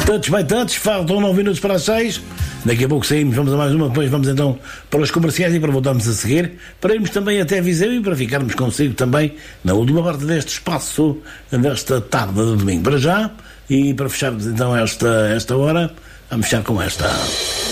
Touch by touch, faltam 9 minutos para as 6. Daqui a pouco saímos, vamos a mais uma, depois vamos então para os comerciais e para voltarmos a seguir, para irmos também até Viseu e para ficarmos consigo também na última parte deste espaço, desta tarde de domingo. Para já, e para fecharmos então esta hora, vamos fechar com esta.